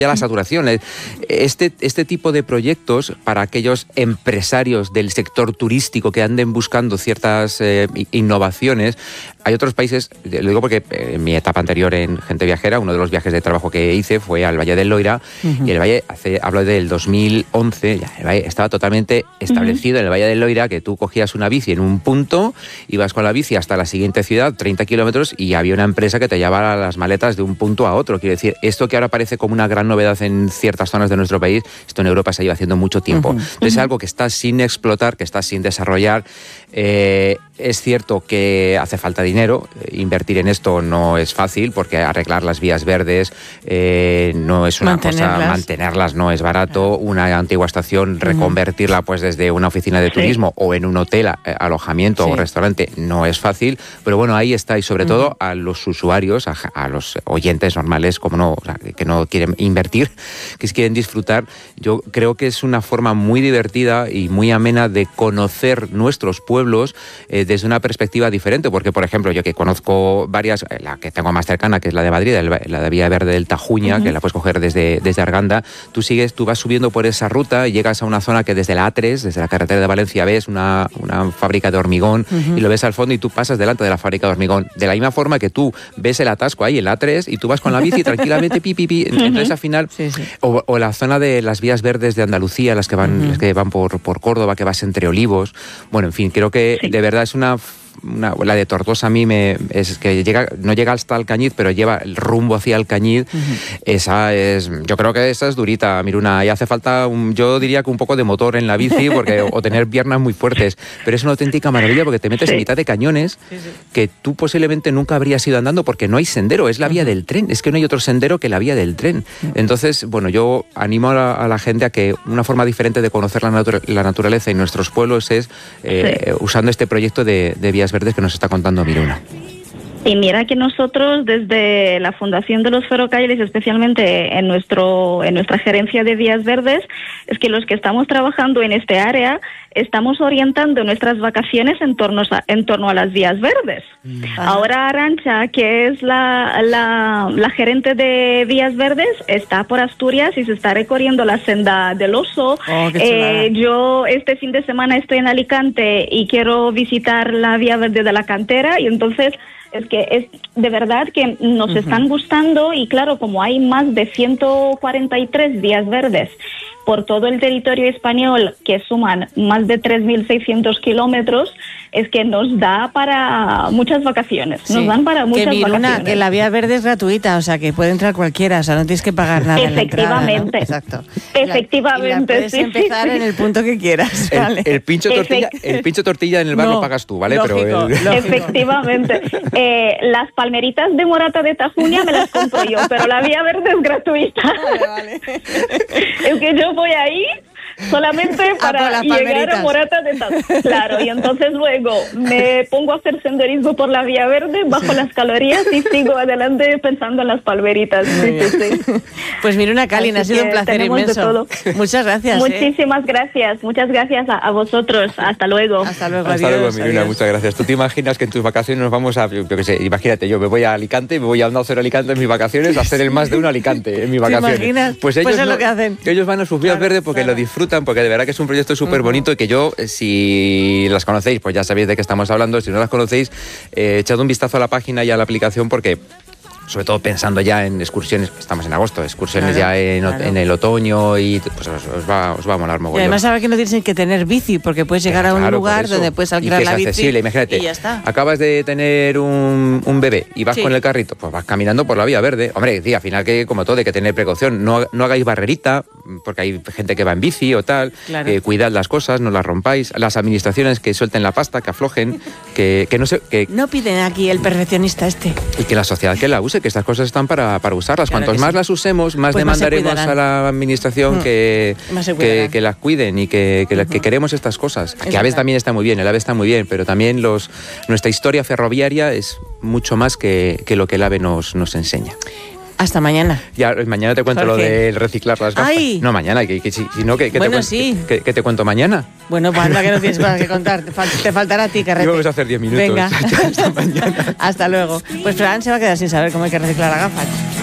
ya la saturación. Este tipo de proyectos para aquellos empresarios del sector turístico que anden buscando ciertas innovaciones, hay otros países, lo digo porque en mi etapa anterior en Gente Viajera, uno de los viajes de trabajo que hice fue al Valle del Loira, y el Valle, hablo del 2011, ya el Valle estaba totalmente establecido en el Valle del Loira, que tú cogías una bici en un punto, ibas con la bici hasta la siguiente ciudad, 30 kilómetros, y había una empresa que te llevaba las maletas de un punto a otro. Quiero decir, esto que ahora parece como una gran novedad en ciertas zonas de nuestro país, esto en Europa se lleva haciendo mucho tiempo. Entonces es algo que está sin explotar, que está sin desarrollar. Es cierto que hace falta dinero, invertir en esto no es fácil, porque arreglar las vías verdes no es una cosa, mantenerlas no es barato, una antigua estación, reconvertirla pues desde una oficina de turismo o en un hotel, alojamiento o restaurante, no es fácil, pero bueno, ahí está, y sobre todo a los usuarios, a los oyentes normales, como no, o sea, que no quieren invertir, que quieren disfrutar, yo creo que es una forma muy divertida y muy amena de conocer nuestros pueblos desde una perspectiva diferente, porque por ejemplo, yo que conozco varias, la que tengo más cercana, que es la de Madrid, la de Vía Verde del Tajuña, que la puedes coger desde Arganda, tú vas subiendo por esa ruta y llegas a una zona que desde la A3, desde la carretera de Valencia, ves una fábrica de hormigón y lo ves al fondo y tú pasas delante de la fábrica de hormigón, de la misma forma que tú ves el atasco ahí en la A3 y tú vas con la bici tranquilamente, entonces al final, o la zona de las vías verdes de Andalucía, las que van por Córdoba, que vas entre olivos, bueno, en fin, creo que de verdad es la de Tortosa a mí es que no llega hasta Alcañiz, pero lleva el rumbo hacia Alcañiz. Yo creo que esa es durita, Miruna, y hace falta yo diría que un poco de motor en la bici o tener piernas muy fuertes, pero es una auténtica maravilla porque te metes en mitad de cañones que tú posiblemente nunca habrías ido andando porque no hay sendero, es la vía del tren, es que no hay otro sendero que la vía del tren. Entonces, bueno, yo animo a la gente a que una forma diferente de conocer la naturaleza en nuestros pueblos es usando este proyecto de vías verdes que nos está contando Miruna. Y mira que nosotros desde la Fundación de los Ferrocarriles, especialmente en nuestra gerencia de vías verdes, es que los que estamos trabajando en este área estamos orientando nuestras vacaciones en torno a las vías verdes. Ahora Arantxa, que es la gerente de vías verdes, está por Asturias y se está recorriendo la senda del Oso. Yo este fin de semana estoy en Alicante y quiero visitar la vía verde de la Cantera, y entonces es que es de verdad que nos están gustando, y claro, como hay más de 143 vías verdes por todo el territorio español, que suman más de 3.600 kilómetros, es que nos da para muchas vacaciones. Nos dan para muchas vacaciones. Que la vía verde es gratuita, o sea, que puede entrar cualquiera, o sea, no tienes que pagar nada. Efectivamente. En la entrada, ¿no? Exacto. Efectivamente. Y puedes empezar en el punto que quieras. ¿Vale? El pincho tortilla en el bar lo pagas tú, ¿vale? Lógico, pero efectivamente. Las palmeritas de Morata de Tajuña me las compro yo, pero la vía verde es gratuita. Vale. Es que yo voy ahí solamente para llegar a Morata de Tajuña. Claro, y entonces luego me pongo a hacer senderismo por la vía verde, bajo las calorías y sigo adelante pensando en las palmeritas. Pues Miruna Kallin, ha sido un placer inmenso. Muchas gracias. Muchísimas gracias. Muchas gracias a vosotros. Hasta luego. Hasta luego, Hasta adiós, luego, Miruna, muchas gracias. ¿Tú te imaginas que en tus vacaciones nos vamos a, yo qué sé, imagínate, yo me voy a Alicante, me voy a Onda Cero Alicante en mis vacaciones, a hacer el más de un Alicante en mis vacaciones? ¿Te imaginas? Pues ellos es lo que hacen. Ellos van a sus vías verdes porque lo disfrutan, porque de verdad que es un proyecto súper bonito y que yo, si las conocéis, pues ya sabéis de qué estamos hablando. Si no las conocéis, echad un vistazo a la página y a la aplicación, porque sobre todo pensando ya en excursiones, estamos en agosto, excursiones ya en el otoño, y pues os va a molar mogollón. Y además ahora que no tienes que tener bici, porque puedes llegar a un lugar donde puedes alquilar la bici accesible. Imagínate, y ya está. Acabas de tener un bebé y vas con el carrito, pues vas caminando por la vía verde. Hombre, al final, que como todo hay que tener precaución, no hagáis barrerita, porque hay gente que va en bici o tal, cuidad las cosas, no las rompáis, las administraciones que suelten la pasta, que aflojen, que no se... No piden aquí el perfeccionista y que la sociedad que la use, que estas cosas están para usarlas. Cuantos más las usemos, más pues demandaremos a la administración que las cuiden y que queremos estas cosas. Que AVE también está muy bien, el AVE está muy bien, pero también nuestra historia ferroviaria es mucho más que lo que el AVE nos enseña. Hasta mañana. Ya, mañana te cuento lo de reciclar las gafas. ¡Ay! No, mañana, que ¿qué te cuento mañana? Bueno, pues anda, que no tienes cosas que contar. Te faltará a ti, Carrete. Vamos a hacer 10 minutos. Venga. Hasta mañana. Hasta luego. Pues Fran se va a quedar sin saber cómo hay que reciclar las gafas.